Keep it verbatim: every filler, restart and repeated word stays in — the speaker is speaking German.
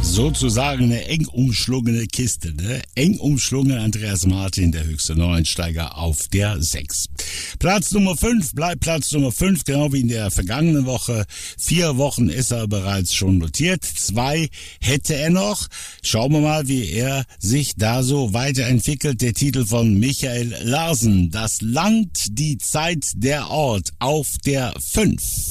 Sozusagen eine eng umschlungene Kiste, ne? Eng umschlungen Andreas Martin, der höchste Neueinsteiger auf der sechs. Platz Nummer fünf bleibt Platz Nummer fünf, genau wie in der vergangenen Woche. Vier Wochen ist er bereits schon notiert. Zwei hätte er noch. Schauen wir mal, wie er sich da so weiterentwickelt. Der Titel von Michael Larsen. Das Land, die Zeit, der Ort auf der fünf.